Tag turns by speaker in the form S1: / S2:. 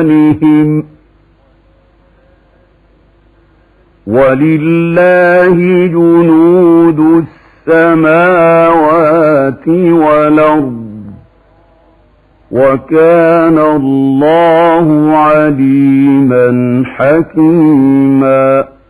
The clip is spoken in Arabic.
S1: بأيمانهم ولله جنود السماوات والأرض وكان الله عليما حكيما.